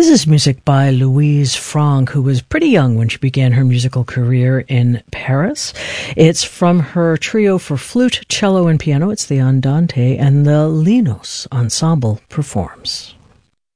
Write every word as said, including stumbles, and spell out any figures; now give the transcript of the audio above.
This is music by Louise Franck, who was pretty young when she began her musical career in Paris. It's from her trio for flute, cello, and piano. It's the Andante, and the Linos Ensemble performs.